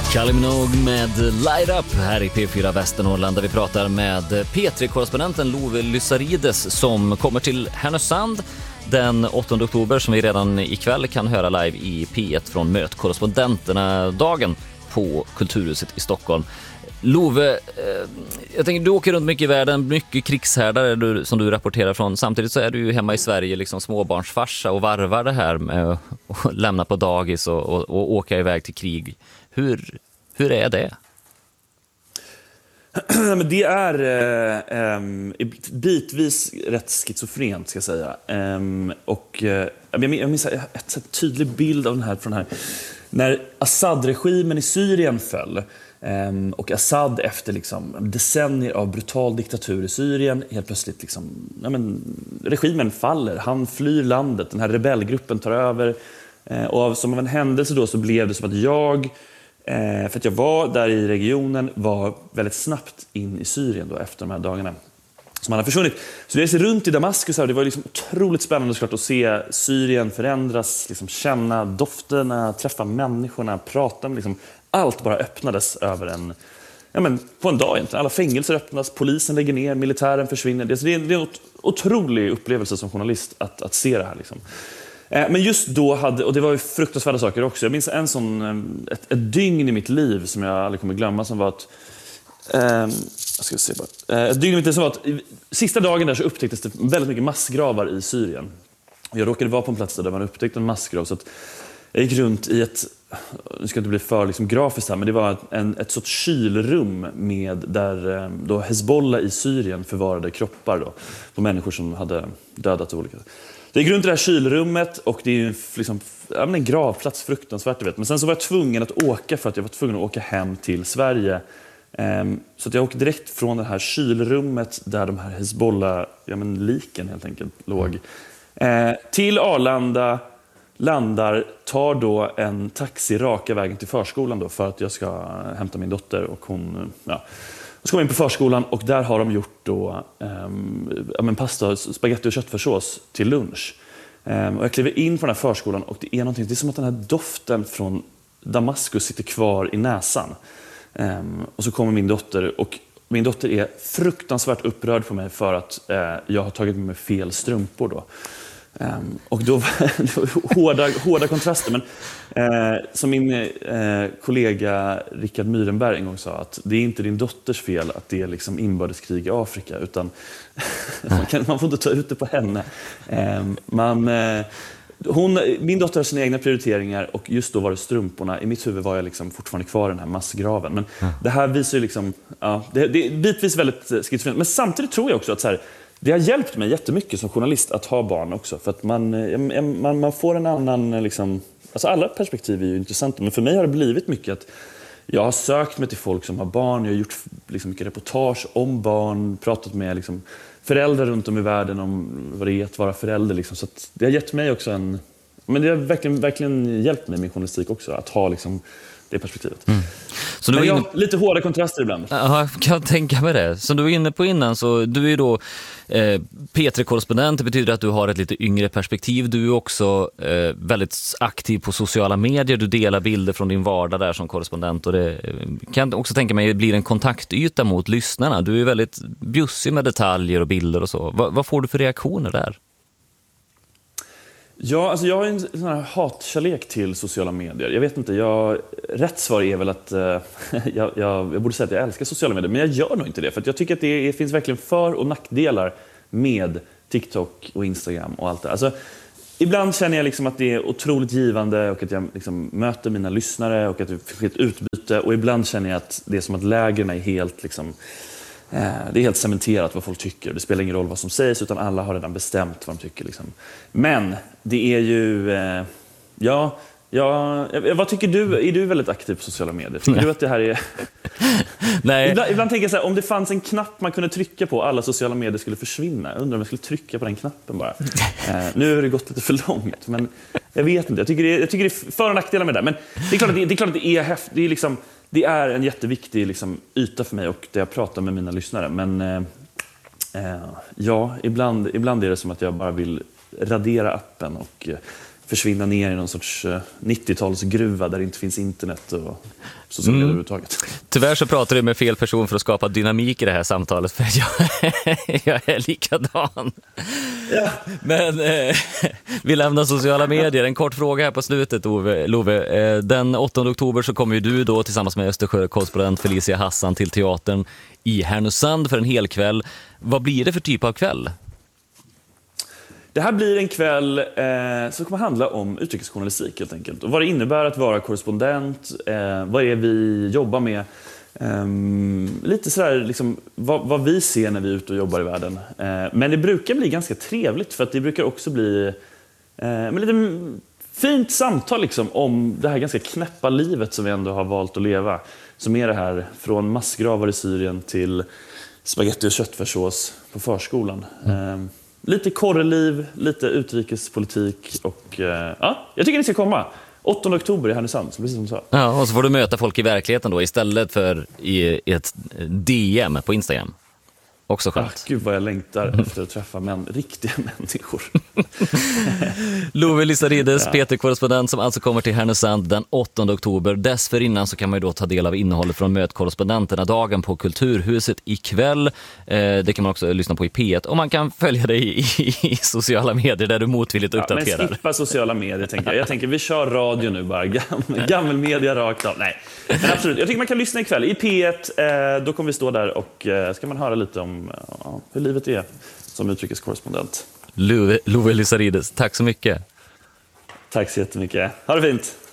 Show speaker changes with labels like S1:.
S1: Kylie Minogue med Light Up här i P4 Västernorrland, där vi pratar med P3-korrespondenten Love Lysarides som kommer till Härnösand den 8 oktober, som vi redan ikväll kan höra live i P1 från Mötkorrespondenterna-dagen på Kulturhuset i Stockholm. Love, jag tänker du åker runt mycket i världen, mycket krigshärdar som du rapporterar från. Samtidigt så är du ju hemma i Sverige liksom småbarnsfarsa och varvar det här med att lämna på dagis och åka iväg till krig. Hur är det?
S2: Men det är bitvis rätt schizofrent, ska jag säga. Jag minns en tydlig bild av den här från här när Assad-regimen i Syrien föll. Och Assad efter liksom decennier av brutal diktatur i Syrien helt plötsligt liksom, regimen faller, han flyr landet, den här rebellgruppen tar över, och som av en händelse då så blev det som att jag, för att jag var där i regionen, var väldigt snabbt in i Syrien då efter de här dagarna som han har försvunnit. Så vi reste runt i Damaskus och det var liksom otroligt spännande såklart att se Syrien förändras, liksom känna dofterna, träffa människorna, prata med liksom, allt bara öppnades över på en dag egentligen. Alla fängelser öppnas, polisen lägger ner, militären försvinner. Det är en otrolig upplevelse som journalist att se det här liksom. Men just då och det var ju fruktansvärda saker också. Jag minns en sån ett dygn i mitt liv som jag aldrig kommer glömma, som var att ett dygn i mitt liv som var att sista dagen där så upptäcktes det väldigt mycket massgravar i Syrien. Jag råkade vara på en plats där man upptäckte en massgrav, så att jag gick runt i nu ska inte bli för liksom grafiskt här, men det var ett sorts kylrum där då Hezbollah i Syrien förvarade kroppar då, på människor som hade dödat olika. Jag gick runt i det här kylrummet och det är ju liksom, en gravplats, fruktansvärt, vet. Men sen så var jag tvungen att åka, för att jag var tvungen att åka hem till Sverige. Så att jag åkte direkt från det här kylrummet där de här Hezbollah-liken helt enkelt låg, till Arlanda, landar, tar då en taxi raka vägen till förskolan då, för att jag ska hämta min dotter, och hon, så kom jag in på förskolan och där har de gjort då pasta, spaghetti och köttfärssås till lunch. Och jag kliver in på den här förskolan och det är som att den här doften från Damaskus sitter kvar i näsan. Och så kommer min dotter, och min dotter är fruktansvärt upprörd på mig för att jag har tagit med mig fel strumpor då. Och då hårda kontraster, men som min kollega Rickard Myrenberg en gång sa, att det är inte din dotters fel att det är liksom inbördeskrig i Afrika, utan man får inte ta ut det på henne. Min dotter har sina egna prioriteringar, och just då var det strumporna. I mitt huvud var jag liksom fortfarande kvar i den här massgraven. Men det här visar ju liksom, det är bitvis väldigt schizofrent. Men samtidigt tror jag också att så här, det har hjälpt mig jättemycket som journalist att ha barn också. För att man får en annan liksom, alltså alla perspektiv är ju intressanta, men för mig har det blivit mycket att jag har sökt mig till folk som har barn. Jag har gjort liksom mycket reportage om barn, pratat med liksom föräldrar runt om i världen om vad det är att vara förälder liksom. Så att det har gett mig också men det har verkligen hjälpt mig med journalistik också, att ha liksom det perspektivet. Så du var lite hårda kontraster ibland.
S1: Ja, kan jag tänka mig det. Som du var inne på innan, så du är ju då P3-korrespondent. Det betyder att du har ett lite yngre perspektiv. Du är också väldigt aktiv på sociala medier. Du delar bilder från din vardag där som korrespondent, och det kan också tänka mig blir en kontaktyta mot lyssnarna. Du är väldigt bjussig med detaljer och bilder och så. Vad får du för reaktioner där?
S2: Ja, alltså jag har en sån här hatkärlek till sociala medier. Jag vet inte, rätt svar är väl att jag borde säga att jag älskar sociala medier, men jag gör nog inte det. För att jag tycker att det finns verkligen för- och nackdelar med TikTok och Instagram och allt det. Alltså, ibland känner jag liksom att det är otroligt givande, och att jag liksom möter mina lyssnare och att det sker ett utbyte. Och ibland känner jag att det är som att lägren är helt liksom, det är helt cementerat vad folk tycker. Det spelar ingen roll vad som sägs, utan alla har redan bestämt vad de tycker liksom. Men det är ju vad tycker du? Är du väldigt aktiv på sociala medier? Tycker du att det här är Nej. Ibland tänker jag så här, om det fanns en knapp man kunde trycka på, alla sociala medier skulle försvinna. Jag undrar om jag skulle trycka på den knappen bara. Nu har det gått lite för långt, men jag vet inte. Jag tycker det är för- och nackdelar med det. Men det är klart att det är häftigt. Det är liksom, det är en jätteviktig liksom yta för mig, och där jag pratar med mina lyssnare. Men ibland är det som att jag bara vill radera appen och försvinna ner i någon sorts 90-talsgruva där det inte finns internet och sociala medier överhuvudtaget.
S1: Tyvärr så pratar du med fel person för att skapa dynamik i det här samtalet, för jag är likadan. Ja. Men vi lämnar sociala medier. En kort fråga här på slutet, Love. Den 8 oktober så kommer ju du då tillsammans med Östersjö-korrespondent Felicia Hassan till teatern i Härnösand för en hel kväll. Vad blir det för typ av kväll?
S2: Det här blir en kväll som kommer handla om utrikesjournalistik helt enkelt. Och vad det innebär att vara korrespondent, vad är vi jobbar med. Lite sådär liksom, vad vi ser när vi är ute och jobbar i världen. Men det brukar bli ganska trevligt för att det brukar också bli lite fint samtal liksom, om det här ganska knäppa livet som vi ändå har valt att leva. Som är det här från massgravar i Syrien till spaghetti och köttfärssås på förskolan. Lite korreliv, lite utrikespolitik och ja, jag tycker ni ska komma. 8 oktober i Härnösand, precis som du sa.
S1: Ja, och så får du möta folk i verkligheten då istället för i ett DM på Instagram. Också skönt.
S2: Gud vad jag längtar efter att träffa riktiga människor.
S1: Love Lissarides, Peter-korrespondent som alltså kommer till Härnösand den 8 oktober. Dessförinnan så kan man ju då ta del av innehållet från mötkorrespondenterna dagen på Kulturhuset ikväll. Det kan man också lyssna på i P1 och man kan följa dig i sociala medier där du motvilligt uppdaterar.
S2: Men skippa sociala medier tänker jag. Jag tänker vi kör radio nu bara. Gammelmedia rakt av. Nej. Men absolut, jag tycker man kan lyssna ikväll i P1. Då kommer vi stå där och ska man höra lite om hur livet är som utrikeskorrespondent.
S1: Love Lissarides, tack så mycket.
S2: Tack så jättemycket. Ha det fint.